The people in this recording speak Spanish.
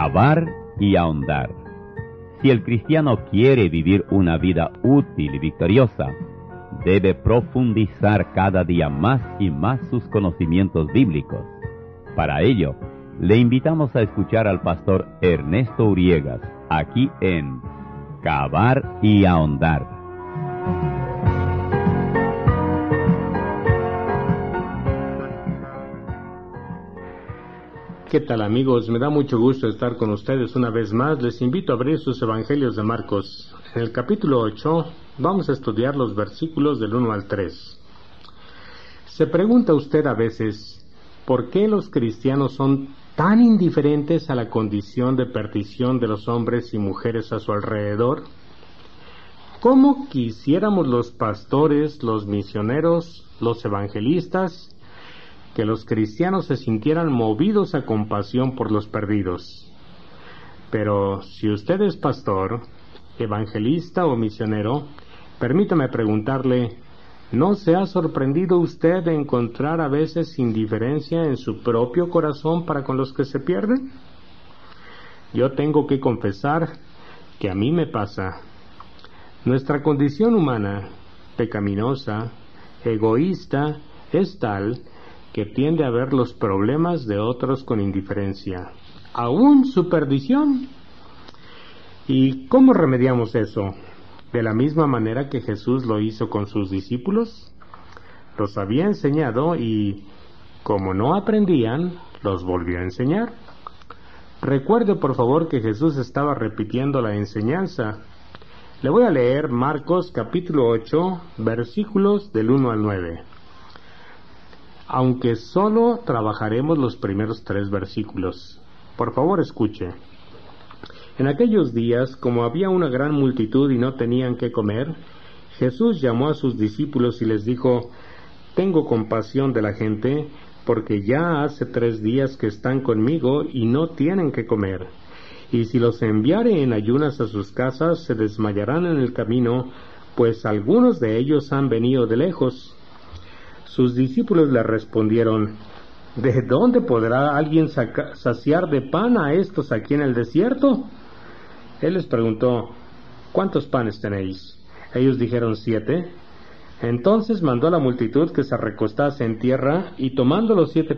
Cavar y ahondar. Si el cristiano quiere vivir una vida útil y victoriosa, debe profundizar cada día más y más sus conocimientos bíblicos. Para ello, le invitamos a escuchar al pastor Ernesto Uriegas, aquí en Cavar y ahondar. ¿Qué tal, amigos? Me da mucho gusto estar con ustedes una vez más. Les invito a abrir sus evangelios de Marcos. En el capítulo 8 vamos a estudiar los versículos del 1 al 3. ¿Se pregunta usted a veces por qué los cristianos son tan indiferentes a la condición de perdición de los hombres y mujeres a su alrededor? ¿Cómo quisiéramos los pastores, los misioneros, los evangelistas, que los cristianos se sintieran movidos a compasión por los perdidos? Pero si usted es pastor, evangelista o misionero, permítame preguntarle, ¿no se ha sorprendido usted de encontrar a veces indiferencia en su propio corazón para con los que se pierden? Yo tengo que confesar que a mí me pasa. Nuestra condición humana, pecaminosa, egoísta, es tal que tiende a ver los problemas de otros con indiferencia, aún su perdición. ¿Y cómo remediamos eso? De la misma manera que Jesús lo hizo con sus discípulos. Los había enseñado y, como no aprendían, los volvió a enseñar. Recuerde, por favor, que Jesús estaba repitiendo la enseñanza. Le voy a leer Marcos capítulo 8, versículos del 1 al 9. Aunque solo trabajaremos los primeros 3 versículos. Por favor, escuche. En aquellos días, como había una gran multitud y no tenían qué comer, Jesús llamó a sus discípulos y les dijo, «Tengo compasión de la gente, porque ya hace 3 días que están conmigo y no tienen qué comer. Y si los enviare en ayunas a sus casas, se desmayarán en el camino, pues algunos de ellos han venido de lejos». Sus discípulos le respondieron, «¿De dónde podrá alguien saciar de pan a estos aquí en el desierto?» Él les preguntó, «¿Cuántos panes tenéis?» Ellos dijeron 7. Entonces mandó a la multitud que se recostase en tierra, y tomando los 7